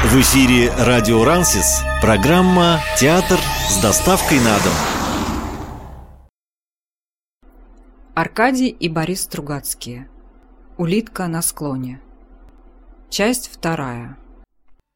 В эфире радио Рансис, программа «Театр с доставкой на дом». Аркадий и Борис Стругацкие. Улитка на склоне. Часть 2.